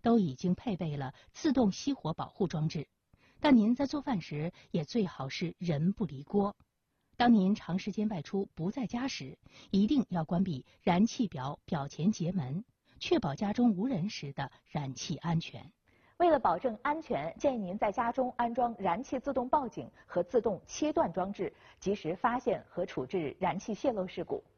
都已经配备了自动熄火保护装置。但您在做饭时也最好是人不离锅。当您长时间外出不在家时，一定要关闭燃气表表前节门，确保家中无人时的燃气安全。 为了保证安全，建议您在家中安装燃气自动报警和自动切断装置，及时发现和处置燃气泄漏事故。